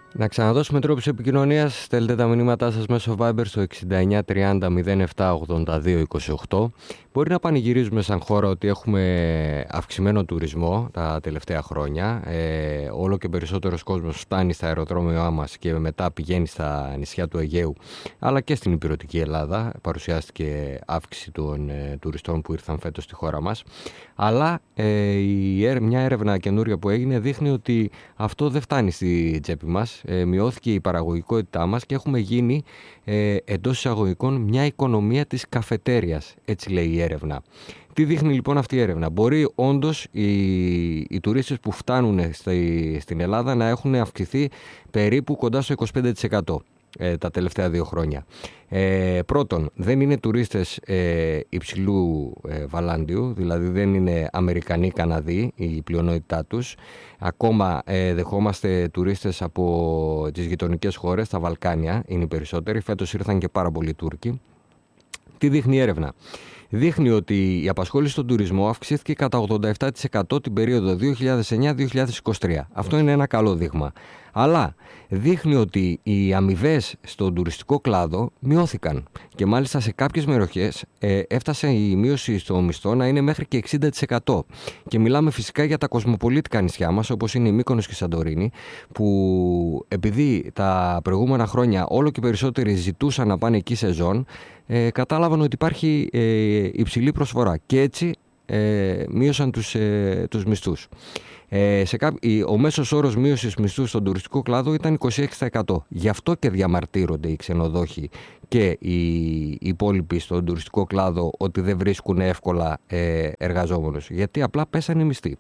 Να ξαναδώσουμε τρόπους επικοινωνίας. Στέλνετε τα μηνύματά σας μέσω Viber στο 69 30 07 82 28. Μπορεί να πανηγυρίζουμε σαν χώρα ότι έχουμε αυξημένο τουρισμό τα τελευταία χρόνια. Όλο και περισσότερος κόσμος φτάνει στα αεροδρόμια μας και μετά πηγαίνει στα νησιά του Αιγαίου, αλλά και στην ηπειρωτική Ελλάδα. Παρουσιάστηκε αύξηση των τουριστών που ήρθαν φέτος στη χώρα μας. Αλλά μια έρευνα καινούρια που έγινε δείχνει ότι αυτό δεν φτάνει στη τσέπη μας. Μειώθηκε η παραγωγικότητά μας και έχουμε γίνει εντός εισαγωγικών μια οικονομία της καφετέριας, έτσι λέει η έρευνα. Τι δείχνει λοιπόν αυτή η έρευνα? Μπορεί όντως οι τουρίστες που φτάνουν στην Ελλάδα να έχουν αυξηθεί περίπου κοντά στο 25%. Τα τελευταία 2 χρόνια. Πρώτον, δεν είναι τουρίστες υψηλού βαλάντιου, δηλαδή δεν είναι Αμερικανοί, Καναδοί η πλειονότητά τους. Ακόμα δεχόμαστε τουρίστες από τις γειτονικές χώρες, τα Βαλκάνια είναι οι περισσότεροι. Φέτος ήρθαν και πάρα πολλοί Τούρκοι. Τι δείχνει η έρευνα? Δείχνει ότι η απασχόληση στον τουρισμό αυξήθηκε κατά 87% την περίοδο 2009-2023. Αυτό είναι ένα καλό δείγμα. Αλλά δείχνει ότι οι αμοιβές στον τουριστικό κλάδο μειώθηκαν και μάλιστα σε κάποιες περιοχές έφτασε η μείωση στο μισθό να είναι μέχρι και 60%. Και μιλάμε φυσικά για τα κοσμοπολίτικα νησιά μας, όπως είναι η Μύκονος και η Σαντορίνη, που επειδή τα προηγούμενα χρόνια όλο και περισσότεροι ζητούσαν να πάνε εκεί σεζόν, κατάλαβαν ότι υπάρχει υψηλή προσφορά και έτσι μείωσαν τους μισθούς. Ο μέσος όρος μείωσης μισθού στον τουριστικό κλάδο ήταν 26%. Γι' αυτό και διαμαρτύρονται οι ξενοδόχοι και οι υπόλοιποι στον τουριστικό κλάδο ότι δεν βρίσκουν εύκολα εργαζόμενους. Γιατί απλά πέσανε οι μισθοί.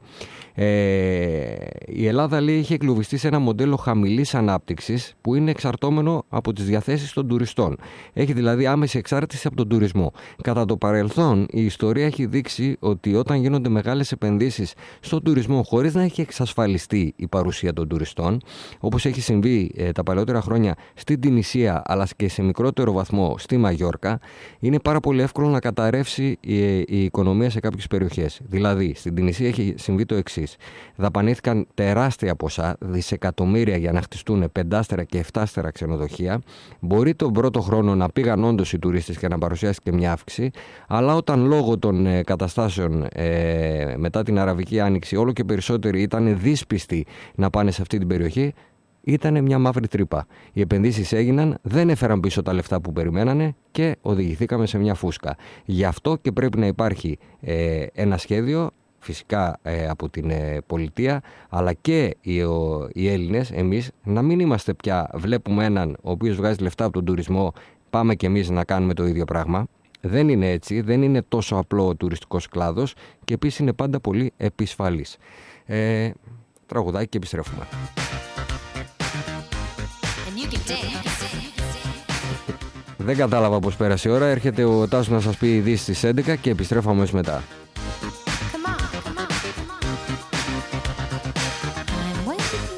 Η Ελλάδα, λέει, είχε εγκλωβιστεί σε ένα μοντέλο χαμηλής ανάπτυξης που είναι εξαρτώμενο από τις διαθέσεις των τουριστών. Έχει δηλαδή άμεση εξάρτηση από τον τουρισμό. Κατά το παρελθόν, η ιστορία έχει δείξει ότι όταν γίνονται μεγάλες επενδύσεις στον τουρισμό χωρίς να έχει εξασφαλιστεί η παρουσία των τουριστών, όπως έχει συμβεί τα παλαιότερα χρόνια στην Τινησία αλλά και σε μικρότερο βαθμό στη Μαγιόρκα, είναι πάρα πολύ εύκολο να καταρρεύσει η οικονομία σε κάποιες περιοχές. Δηλαδή, στην Τινησία έχει συμβεί το εξής. Δαπανήθηκαν τεράστια ποσά, δισεκατομμύρια για να χτιστούν 5άστερα και 7άστερα ξενοδοχεία. Μπορεί τον πρώτο χρόνο να πήγαν όντως οι τουρίστες και να παρουσιάστηκε μια αύξηση, αλλά όταν λόγω των καταστάσεων μετά την Αραβική Άνοιξη όλο και περισσότεροι ήταν δύσπιστοι να πάνε σε αυτή την περιοχή, ήταν μια μαύρη τρύπα. Οι επενδύσεις έγιναν, δεν έφεραν πίσω τα λεφτά που περιμένανε και οδηγηθήκαμε σε μια φούσκα. Γι' αυτό και πρέπει να υπάρχει ένα σχέδιο, φυσικά από την πολιτεία, αλλά και οι Έλληνες, εμείς, να μην είμαστε πια, βλέπουμε έναν ο οποίος βγάζει λεφτά από τον τουρισμό, πάμε κι εμείς να κάνουμε το ίδιο πράγμα. Δεν είναι έτσι, δεν είναι τόσο απλό ο τουριστικός κλάδος και επίσης είναι πάντα πολύ επισφαλής. Τραγουδάκι και επιστρέφουμε. Δεν κατάλαβα πως πέρασε η ώρα. Έρχεται ο Τάσος να σας πει ειδήσεις στις 11 και επιστρέφω αμέσως μετά.